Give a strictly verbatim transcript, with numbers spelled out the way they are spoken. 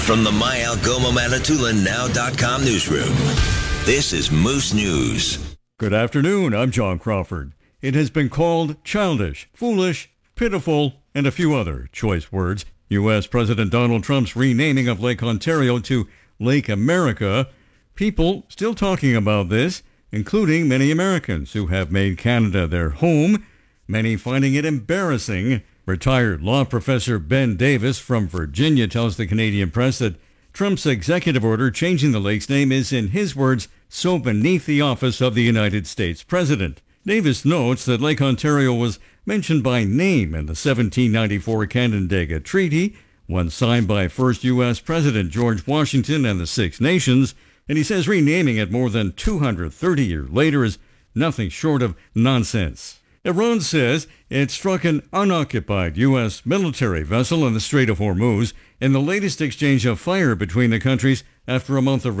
From the My Algoma Manitoulin Now dot com newsroom, this is Moose News. Good afternoon, I'm John Crawford. It has been called childish, foolish, pitiful, and a few other choice words. U S. President Donald Trump's renaming of Lake Ontario to Lake America. People still talking about this, including many Americans who have made Canada their home, many finding it embarrassing. Retired law professor Ben Davis from Virginia tells the Canadian Press that Trump's executive order changing the lake's name is, in his words, so beneath the office of the United States president. Davis notes that Lake Ontario was mentioned by name in the seventeen ninety-four Canandaigua Treaty, one signed by first U S. President George Washington and the Six Nations, and he says renaming it more than two hundred thirty years later is nothing short of nonsense. Iran says it struck an unoccupied U S military vessel in the Strait of Hormuz in the latest exchange of fire between the countries after a month of